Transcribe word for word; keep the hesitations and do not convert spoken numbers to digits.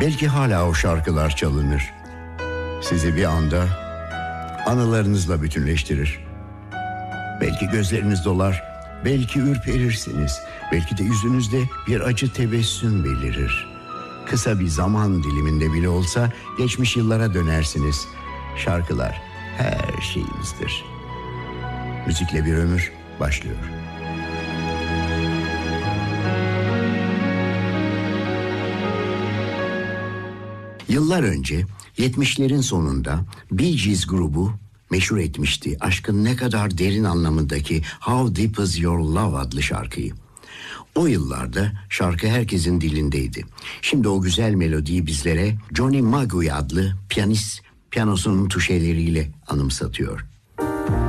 Belki hala o şarkılar çalınır. Sizi bir anda anılarınızla bütünleştirir. Belki gözleriniz dolar, belki ürperirsiniz, belki de yüzünüzde bir acı tebessüm belirir. Kısa bir zaman diliminde bile olsa geçmiş yıllara dönersiniz. Şarkılar her şeyimizdir. Müzikle bir ömür başlıyor. Yıllar önce yetmişlerin sonunda Bee Gees grubu meşhur etmişti aşkın ne kadar derin anlamındaki How Deep Is Your Love adlı şarkıyı. O yıllarda şarkı herkesin dilindeydi. Şimdi o güzel melodiyi bizlere Johnny Magui adlı piyanist piyanosunun tuşeleriyle anımsatıyor.